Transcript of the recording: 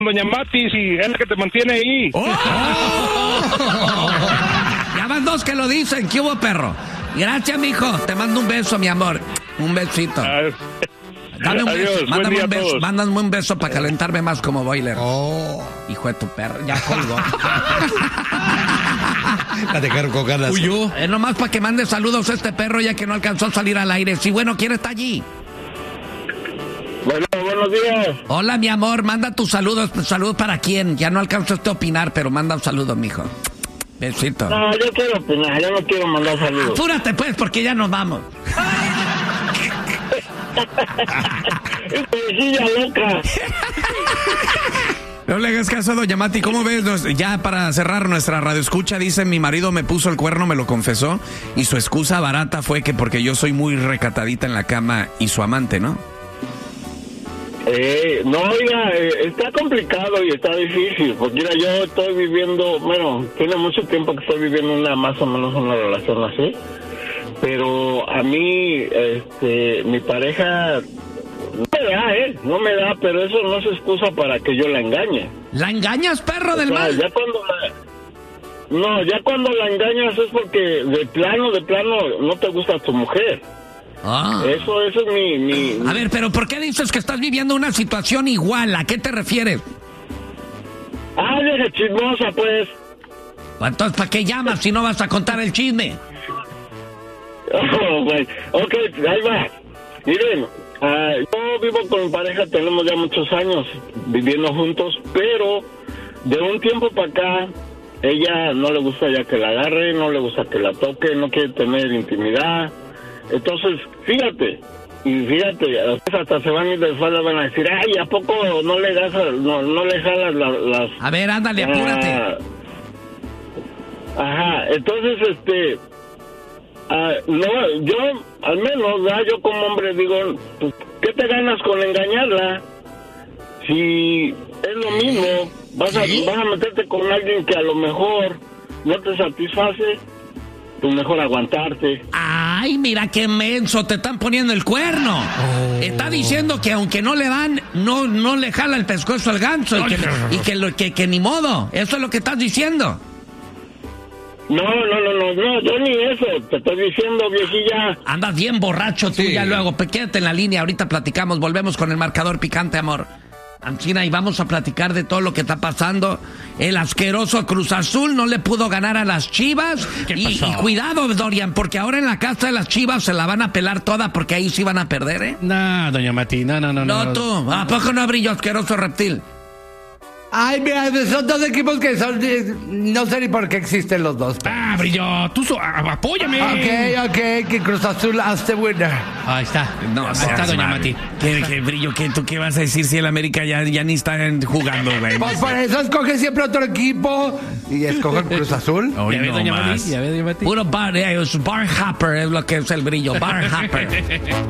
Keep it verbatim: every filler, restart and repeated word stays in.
doña Matis y es la que te mantiene ahí. ¡Oh! Ya van dos que lo dicen. ¿Qué hubo, perro? Gracias, mijo. Te mando un beso, mi amor. Un besito. Dame un Adiós, beso. Mándame un beso. todos. Mándame un beso para calentarme más como boiler. Oh. Hijo de tu perro. Ya colgó. La dejaron con ganas. Huyó. Es nomás para que mande saludos a este perro ya que no alcanzó a salir al aire. Sí, bueno, ¿quién está allí? Bueno, buenos días. Hola, mi amor. Manda tus saludos. ¿Saludos para quién? Ya no alcanzaste a opinar, pero manda un saludo, mijo. Besito. No, yo quiero opinar, yo no quiero mandar saludos. Apúrate, pues, porque ya nos vamos. Esta viejilla loca. No le hagas caso a doña Mati. ¿Cómo ves? Nos- Ya para cerrar nuestra radioescucha, dice: mi marido me puso el cuerno, me lo confesó, y su excusa barata fue que porque yo soy muy recatadita en la cama y su amante, ¿no? Eh, no, oiga, eh, está complicado y está difícil, porque mira, yo estoy viviendo, bueno, tiene mucho tiempo que estoy viviendo una más o menos una relación así, pero a mí, este, mi pareja no me da, eh, no me da, pero eso no es excusa para que yo la engañe. ¿La engañas, perro del O sea, mal? ya cuando la, no, ya cuando la engañas es porque de plano, de plano no te gusta tu mujer. Ah. Eso, eso es mi, mi, A ver, pero ¿por qué dices que estás viviendo una situación igual? ¿A qué te refieres? Ah, vieja chismosa, pues. Entonces, ¿para qué llamas si no vas a contar el chisme? Oh, güey. Ok, ahí va. Miren, ah, yo vivo con mi pareja, tenemos ya muchos años viviendo juntos, pero de un tiempo para acá, ella no le gusta ya que la agarre, no le gusta que la toque, no quiere tener intimidad. Entonces, fíjate, y fíjate, hasta se van a ir de espalda, van a decir, ay, ¿a poco no le das, a- no, no le jalas la- las... A ver, ándale, apúrate. Ah, ajá, entonces, este, ah, no, yo, al menos, ¿verdad? Yo como hombre digo, pues, ¿qué te ganas con engañarla? Si es lo mismo, vas a, vas a meterte con alguien que a lo mejor no te satisface, pues mejor aguantarte. Ay, mira qué menso, te están poniendo el cuerno. Está diciendo que aunque no le dan, no, no le jala el pescuezo al ganso y que, y que, lo- que, que ni modo. Eso es lo que estás diciendo. No, no, no, no, no, yo ni eso, te estoy diciendo, viejilla. Andas bien borracho tú Sí. ya luego. Pues quédate en la línea, ahorita platicamos. Volvemos con el marcador picante, amor. Ancina, y vamos a platicar de todo lo que está pasando. El asqueroso Cruz Azul no le pudo ganar a las Chivas. ¿Qué Y, pasó? y cuidado, Dorian, porque ahora en la casa de las Chivas se la van a pelar toda porque ahí sí van a perder, ¿eh? No, doña Mati, no, no, no. No, tú. ¿A poco no brillo, asqueroso reptil? Ay, mira, son dos equipos que son... eh, no sé ni por qué existen los dos. Ah, brillo, tú so- a- apóyame. Ok, ok, que Cruz Azul hace winner. Ahí está. No, Ahí seas está, doña madre. Mati. ¿Qué, qué brillo? ¿Qué, ¿Tú qué vas a decir si el América ya, ya ni está en- jugando, güey? Pues por eso escoge siempre otro equipo y escoge el Cruz Azul. ¿Ya ves, doña Mati? ¿Ya ves, doña Mati? Puro bar, eh, es bar hopper es lo que es el brillo, bar hopper.